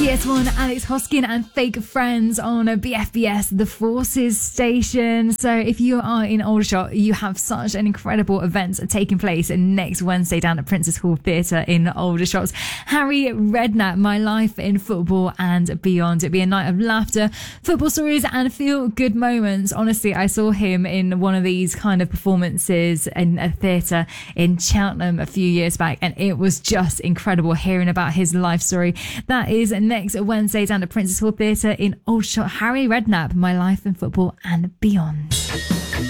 PS1, Alex Hoskin and Fake Friends on BFBS, the Forces station. So if you are in Aldershot, you have such an incredible event taking place next Wednesday down at Princess Hall Theatre in Aldershot. Harry Redknapp, My Life in Football and Beyond. It'll be a night of laughter, football stories and feel-good moments. Honestly, I saw him in one of these kind of performances in a theatre in Cheltenham a few years back, and it was just incredible hearing about his life story. That is next Wednesday down at Princess Hall Theatre in Aldershot. Harry Redknapp, My Life in Football and Beyond.